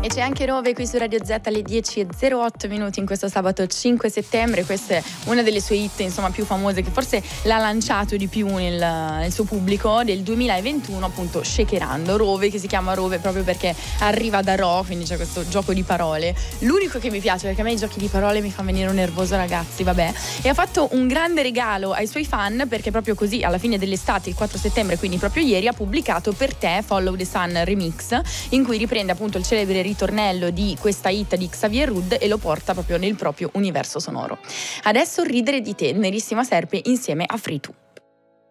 E c'è anche Rove qui su Radio Z alle 10:08 in questo sabato 5 settembre. Questa è una delle sue hit più famose, che forse l'ha lanciato di più nel suo pubblico, del 2021, appunto Shakerando. Rove, che si chiama Rove proprio perché arriva da Ro, quindi c'è questo gioco di parole. L'unico che mi piace, perché a me i giochi di parole mi fa venire un nervoso, ragazzi, vabbè. E ha fatto un grande regalo ai suoi fan, perché proprio così alla fine dell'estate, il 4 settembre, quindi proprio ieri, ha pubblicato Per te Follow the Sun Remix, in cui riprende appunto il celebre ritornello di questa hit di Xavier Rudd e lo porta proprio nel proprio universo sonoro. Adesso Ridere di te, Nerissima Serpe insieme a Free 2.